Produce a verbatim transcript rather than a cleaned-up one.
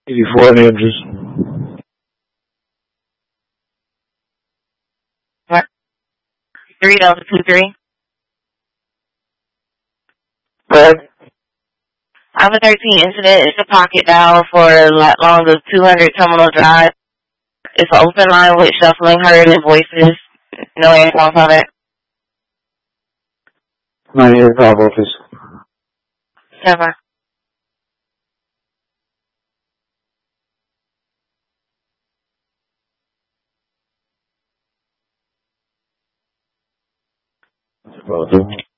eighty-four inches. What? Three Delta two three. What? I have a thirteen incident. It's a pocket dial for like along the two hundred Terminal Drive. It's an open line with shuffling heard and voices. No answer on that. My ear call office. Never. Well,